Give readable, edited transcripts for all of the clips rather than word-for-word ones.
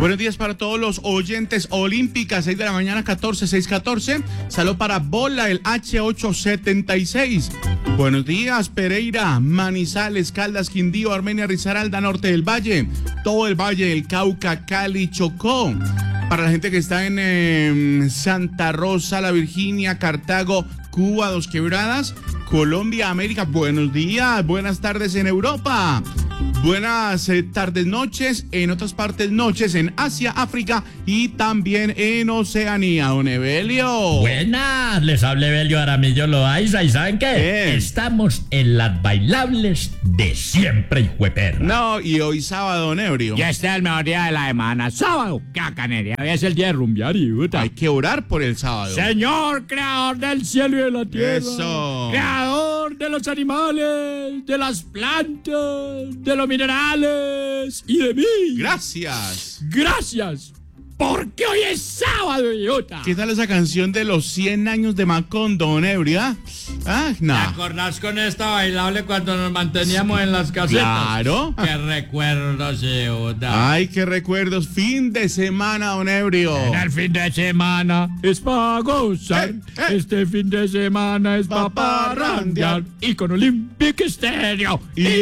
Buenos días para todos los oyentes olímpicas, 6 de la mañana, 6:14. Salud para Bola, el H876. Buenos días, Pereira, Manizales, Caldas, Quindío, Armenia, Risaralda, Norte del Valle, todo el Valle del Cauca, Cali, Chocó. Para la gente que está en Santa Rosa, La Virginia, Cartago, Cuba, Dos Quebradas, Colombia, América, buenos días, buenas tardes en Europa. Buenas tardes, noches, en otras partes, noches en Asia, África y también en Oceanía. Don Evelio. Buenas, les habla Evelio Aramillo Loaiza. ¿Y saben qué? Estamos en las bailables de siempre, hijueperra. No, y hoy sábado, don Evelio. Ya está el mejor día de la semana, sábado. Cacanería, hoy es el día de rumbear y puta. Hay que orar por el sábado. Señor, creador del cielo y de la tierra. Eso. Creador de los animales, de las plantas, de los minerales y de mí. Gracias. Gracias. Porque hoy es sábado, idiota. ¿Qué tal esa canción de los 100 años de Macondo, don Evelio? No. ¿Te acordás con esta bailable cuando nos manteníamos en las casetas? Claro. Qué recuerdos, idiota. Ay, qué recuerdos. Fin de semana, don Evelio. En el fin de semana es para gozar. Este fin de semana es para parrandear. Y con Olympic Stereo.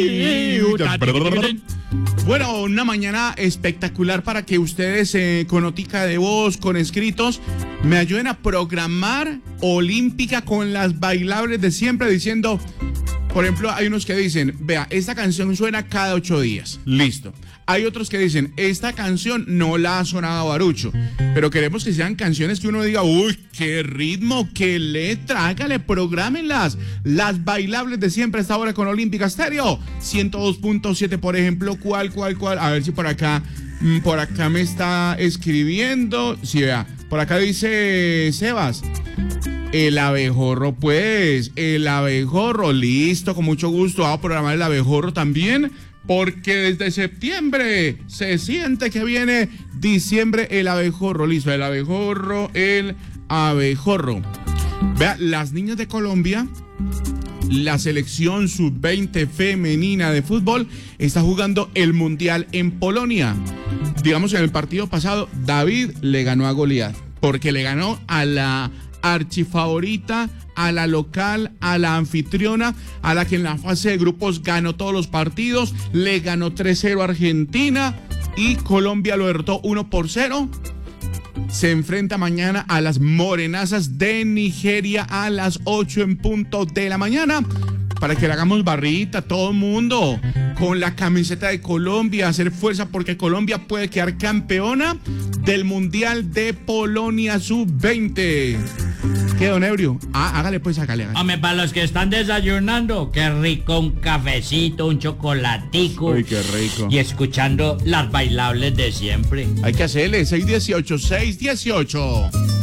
Bueno, una mañana espectacular para que ustedes con notica de voz, con escritos, me ayuden a programar Olímpica con las bailables de siempre, diciendo, por ejemplo, hay unos que dicen, vea, esta canción suena cada 8 días, listo. Hay otros que dicen, esta canción no la ha sonado Barucho, pero queremos que sean canciones que uno diga, uy, qué ritmo, qué letra, hágale, prográmenlas. Las bailables de siempre a esta hora con Olímpica Stereo, 102.7, por ejemplo, ¿cuál? A ver si por acá me está escribiendo, sí, vea, por acá dice Sebas. El abejorro, pues, el abejorro, listo, con mucho gusto, vamos a programar el abejorro también, porque desde septiembre se siente que viene diciembre, el abejorro, listo, el abejorro. Vea, las niñas de Colombia, la selección sub-20 femenina de fútbol está jugando el Mundial en Polonia. Digamos, en el partido pasado, David le ganó a Goliat, porque le ganó a la archifavorita, a la local, a la anfitriona, a la que en la fase de grupos ganó todos los partidos, le ganó 3-0 a Argentina y Colombia lo derrotó 1-0. Se enfrenta mañana a las morenazas de Nigeria a las 8 en punto de la mañana. Para que le hagamos barrita, todo el mundo, con la camiseta de Colombia, hacer fuerza porque Colombia puede quedar campeona del Mundial de Polonia sub-20. ¿Qué, don Evelio? Hágale pues, hágale. Hombre, para los que están desayunando, qué rico un cafecito, un chocolatico. Uy, qué rico. Y escuchando las bailables de siempre. Hay que hacerle, 618.